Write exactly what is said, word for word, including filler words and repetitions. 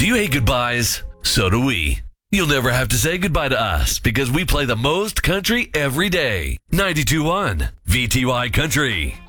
Do you hate goodbyes? So do we. You'll never have to say goodbye to us because we play the most country every day. ninety-two point one V T Y Country.